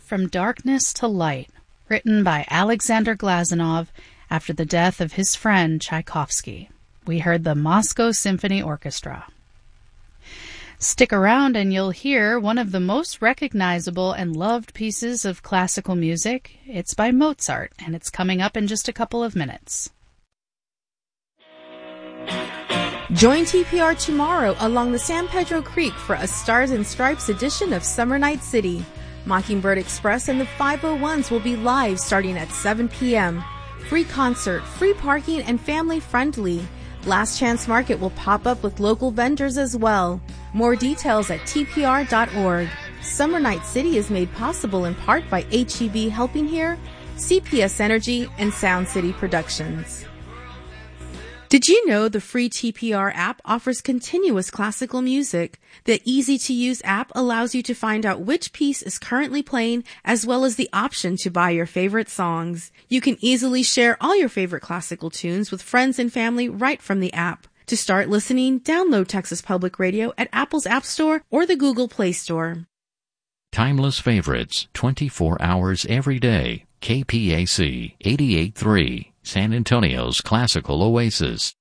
From Darkness to Light, written by Alexander Glazunov after the death of his friend Tchaikovsky. We heard the Moscow Symphony Orchestra. Stick around and you'll hear one of the most recognizable and loved pieces of classical music. It's by Mozart, and it's coming up in just a couple of minutes. Join TPR tomorrow along the San Pedro Creek for a Stars and Stripes edition of Summer Night City. Mockingbird Express and the 501s will be live starting at 7 p.m. Free concert, free parking, and family-friendly. Last Chance Market will pop up with local vendors as well. More details at tpr.org. Summer Night City is made possible in part by HEB Helping Here, CPS Energy, and Sound City Productions. Did you know the free TPR app offers continuous classical music? The easy-to-use app allows you to find out which piece is currently playing, as well as the option to buy your favorite songs. You can easily share all your favorite classical tunes with friends and family right from the app. To start listening, download Texas Public Radio at Apple's App Store or the Google Play Store. Timeless favorites, 24 hours every day. KPAC 88.3, San Antonio's classical oasis.